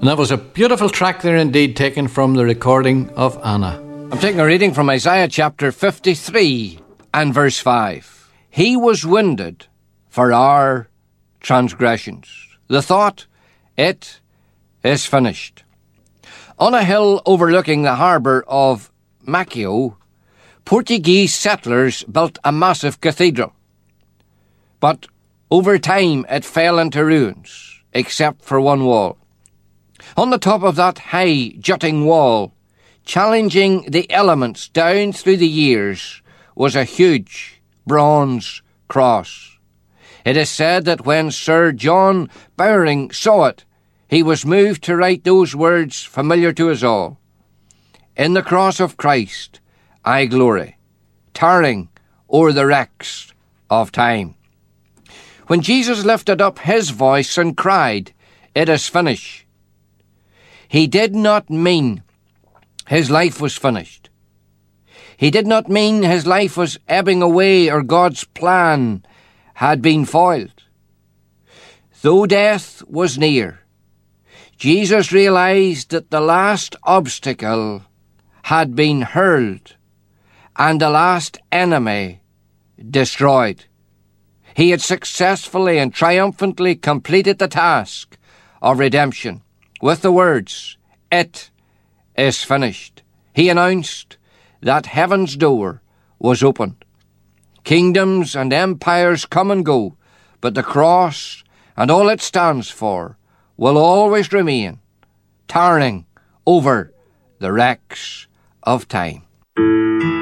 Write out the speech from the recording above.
And that was a beautiful track there indeed, taken from the recording of Anna. I'm taking a reading from Isaiah chapter 53 and verse 5. He was wounded for our transgressions. The thought, it is finished. On a hill overlooking the harbour of Macchio, Portuguese settlers built a massive cathedral. But over time it fell into ruins, except for one wall. On the top of that high, jutting wall, challenging the elements down through the years, was a huge bronze cross. It is said that when Sir John Bowring saw it, he was moved to write those words familiar to us all. In the cross of Christ I glory, towering o'er the wrecks of time. When Jesus lifted up his voice and cried, "It is finished," he did not mean his life was finished. He did not mean his life was ebbing away or God's plan had been foiled. Though death was near, Jesus realized that the last obstacle had been hurled and the last enemy destroyed. He had successfully and triumphantly completed the task of redemption. With the words, "It is finished," he announced that heaven's door was opened. Kingdoms and empires come and go, but the cross and all it stands for will always remain, towering over the wrecks of time.